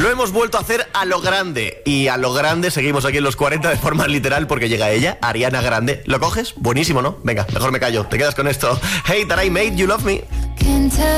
Lo hemos vuelto a hacer a lo grande. Y a lo grande seguimos aquí en los 40 de forma literal porque llega ella, Ariana Grande. ¿Lo coges? Buenísimo, ¿no? Venga, mejor me callo. Te quedas con esto. Hey, that I made you love me.